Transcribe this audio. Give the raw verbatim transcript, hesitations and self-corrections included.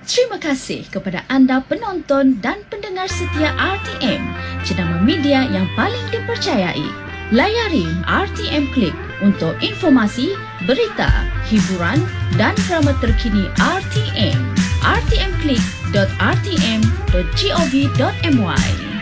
Terima kasih kepada anda penonton dan pendengar setia R T M, jenama media yang paling dipercayai. Layari R T M Klik untuk informasi, berita, hiburan dan drama terkini R T M. r t m klik dot r t m dot gov dot my